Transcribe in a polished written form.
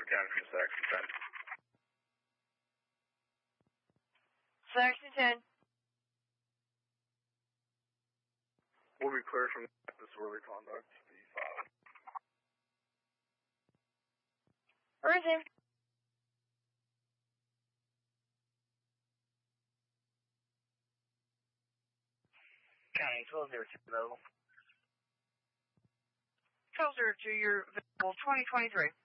County for Section 10. Section 10. We'll be cleared from disorderly conduct to be filed. Where is he? County 1202 available. 1202, you're available 2023.